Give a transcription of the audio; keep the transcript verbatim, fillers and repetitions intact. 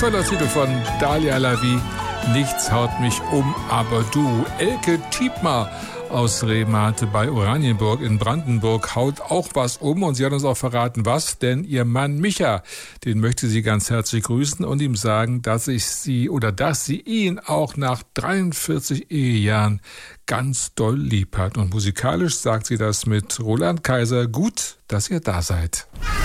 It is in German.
Toller Titel von Dalia Lavi. Nichts haut mich um, aber du. Elke Thiebmar aus Rehmate bei Oranienburg in Brandenburg haut auch was um und sie hat uns auch verraten, was, denn ihr Mann Micha, den möchte sie ganz herzlich grüßen und ihm sagen, dass ich sie oder dass sie ihn auch nach dreiundvierzig Ehejahren ganz doll lieb hat. Und musikalisch sagt sie das mit Roland Kaiser. Gut, dass ihr da seid.